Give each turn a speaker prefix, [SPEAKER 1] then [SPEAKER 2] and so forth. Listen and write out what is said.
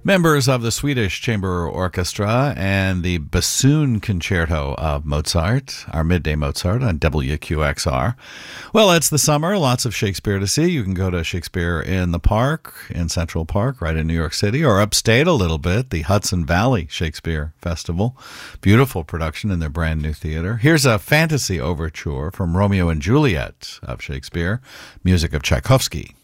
[SPEAKER 1] Members of the Swedish Chamber Orchestra and the Bassoon Concerto of Mozart, our Midday Mozart on WQXR. Well, it's the summer, lots of Shakespeare to see. You can go to Shakespeare in the Park, in Central Park, right in New York City, or upstate a little bit, the Hudson Valley Shakespeare Festival. Beautiful production in their brand new theater. Here's a fantasy overture from Romeo and Juliet of Shakespeare, music of Tchaikovsky.